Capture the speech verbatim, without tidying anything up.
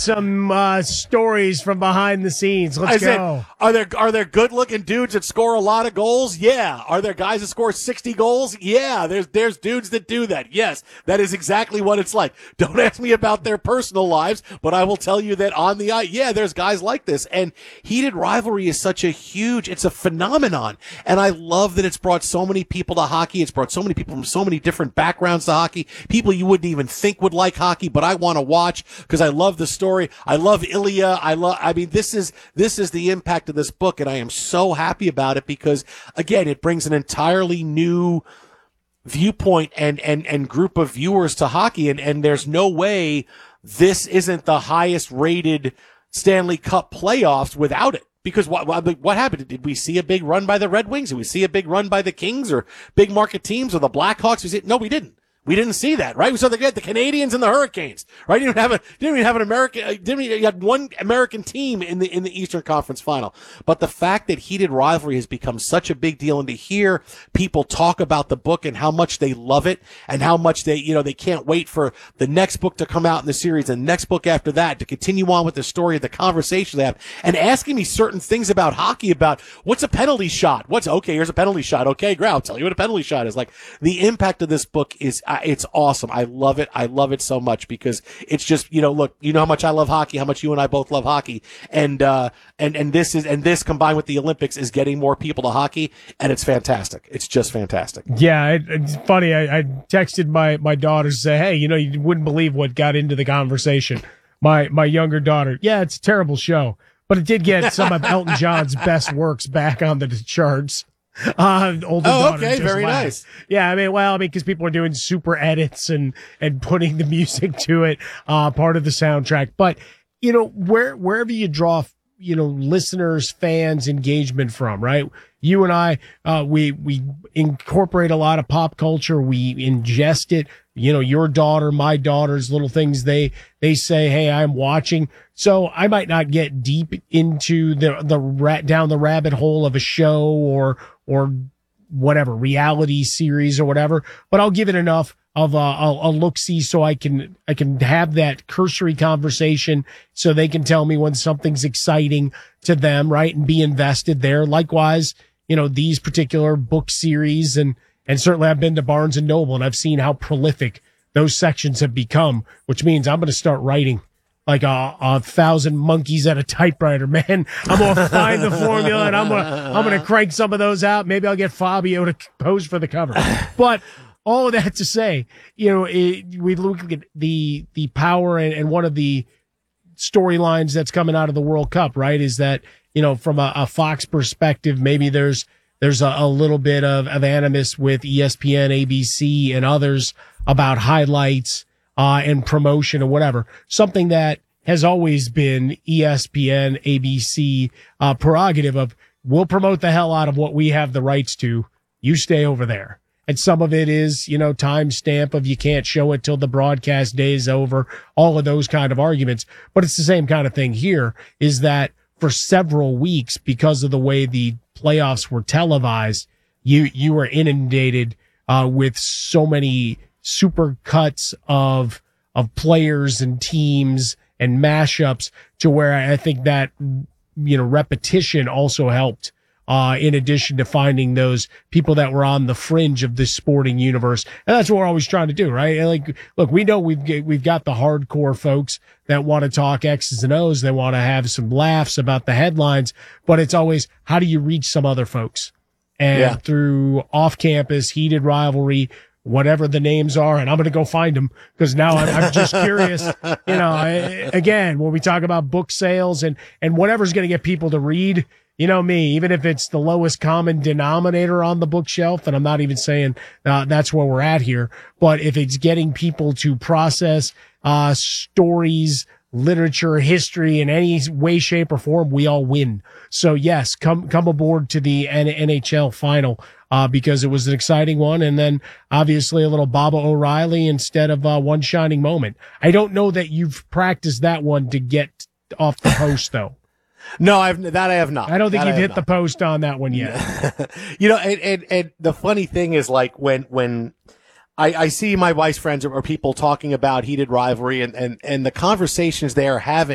some uh, stories from behind the scenes. Let's I go. Said, are there are there good looking dudes that score a lot of goals? Yeah. Are there guys that score sixty goals? Yeah. There's there's dudes that do that. Yes, that is exactly what it's like. Don't ask me about their personal lives, but I will tell you that on the ice, yeah, there's guys like this. And heated rivalry is such a huge, it's a phenomenon. And I love that it's brought so many people to hockey. It's brought so many people from so many different backgrounds to hockey. People you wouldn't even think would like hockey, but I want to watch because I love the story. I love Ilya. I love, I mean, this is, this is the impact of this book. And I am so happy about it because again, it brings an entirely new viewpoint and, and, and group of viewers to hockey. And, and there's no way this isn't the highest rated Stanley Cup playoffs without it. Because what, what, what happened? Did we see a big run by the Red Wings? Did we see a big run by the Kings or big market teams or the Blackhawks? We see, no, we didn't. We didn't see that, right? We saw the, the Canadians and the Hurricanes, right? You didn't have a, didn't even have an American, didn't even, you had one American team in the, in the Eastern Conference Final. But the fact that heated rivalry has become such a big deal, and to hear people talk about the book and how much they love it and how much they, you know, they can't wait for the next book to come out in the series and the next book after that to continue on with the story of the conversation they have and asking me certain things about hockey, about what's a penalty shot? What's, okay, here's a penalty shot. Okay, great. I'll tell you what a penalty shot is. Like, the impact of this book is, uh, it's awesome. I love it. I love it so much because it's just, you know, look, you know how much I love hockey, how much you and I both love hockey. And, uh, and, and this is, and this combined with the Olympics is getting more people to hockey, and it's fantastic. It's just fantastic. Yeah. It, it's funny. I, I texted my, my daughter to say, hey, you know, you wouldn't believe what got into the conversation. My, my younger daughter. Yeah, it's a terrible show, but it did get some of Elton John's best works back on the charts. Uh, older oh, daughter okay, just very laughed. nice. Yeah, I mean, well, I mean, because people are doing super edits and and putting the music to it, uh, part of the soundtrack. But you know, where wherever you draw, you know, listeners, fans, engagement from, right? You and I, uh, we we incorporate a lot of pop culture. We ingest it. You know, your daughter, my daughter's little things they they say, hey, I'm watching. So I might not get deep into the the rat down the rabbit hole of a show or or whatever reality series or whatever, but I'll give it enough of a, a, a look-see so I can I can have that cursory conversation so they can tell me when something's exciting to them, right, and be invested there. Likewise, you know, these particular book series, and and certainly I've been to Barnes and Noble and I've seen how prolific those sections have become, which means I'm going to start writing like a, a thousand monkeys at a typewriter, man. I'm going to find the formula and I'm going to, I'm going to crank some of those out. Maybe I'll get Fabio to pose for the cover. But all of that to say, you know, it, we look at the, the power and, and one of the storylines that's coming out of the World Cup, right, is that, you know, from a, a Fox perspective, maybe there's, there's a, a little bit of, of animus with E S P N, A B C and others about highlights, Uh, and promotion or whatever, something that has always been E S P N, A B C, uh, prerogative of, we'll promote the hell out of what we have the rights to. You stay over there. And some of it is, you know, timestamp of you can't show it till the broadcast day is over, all of those kind of arguments. But it's the same kind of thing here, is that for several weeks, because of the way the playoffs were televised, you, you were inundated, uh, with so many super cuts of, of players and teams and mashups, to where I think that, you know, repetition also helped, uh, in addition to finding those people that were on the fringe of the sporting universe. And that's what we're always trying to do, right? Like, look, we know we've, we've got the hardcore folks that want to talk X's and O's. They want to have some laughs about the headlines, but it's always, how do you reach some other folks? And yeah. through off campus, heated rivalry, whatever the names are, and I'm going to go find them because now I'm, I'm just curious. You know, I, again, when we talk about book sales and, and whatever's going to get people to read, you know me, even if it's the lowest common denominator on the bookshelf, and I'm not even saying uh, that's where we're at here, but if it's getting people to process uh stories, literature, history in any way, shape, or form, we all win. So yes, come come aboard to the N H L final, uh, because it was an exciting one, and then obviously a little Baba O'Reilly instead of uh, one shining moment. I don't know that you've practiced that one to get off the post though. No, I've that I have not. I don't think that you've hit not. the post on that one yet. You know, and, and and the funny thing is, like, when when I, I see my wife's friends or, or people talking about heated rivalry, and, and, and the conversations they are having